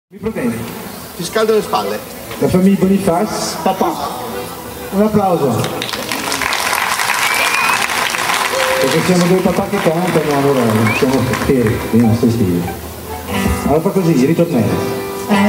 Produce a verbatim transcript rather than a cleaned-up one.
Mi proviene. Ti scaldo le spalle. La famiglia Boniface, papà. Un applauso. Perché siamo due papà che cantano, allora siamo fieri dei nostri figli. Allora fa così, ritornello.